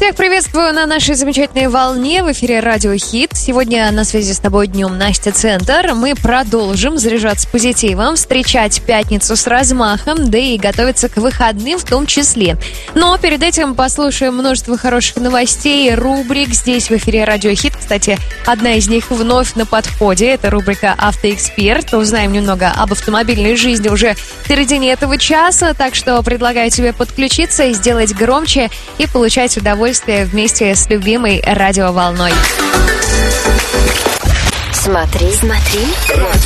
Всех приветствую на нашей замечательной волне. В эфире Радио Хит. Сегодня на связи с тобой днем Настя Центр. Мы продолжим заряжаться позитивом, встречать пятницу с размахом, да и готовиться к выходным в том числе. Но перед этим послушаем множество хороших новостей, рубрик здесь в эфире Радио Хит. Кстати, одна из них вновь на подходе. Это рубрика «Автоэксперт». Узнаем немного об автомобильной жизни уже в середине этого часа. Так что предлагаю тебе подключиться и сделать громче и получать удовольствие вместе с любимой радиоволной. Смотри.